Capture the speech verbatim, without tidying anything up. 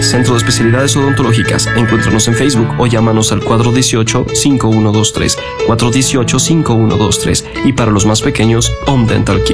Centro de Especialidades Odontológicas. Encuéntranos en Facebook o llámanos al cuatro uno ocho, cinco uno dos tres, cuatro uno ocho, cinco uno dos tres. Y para los más pequeños, Home Dental Kit.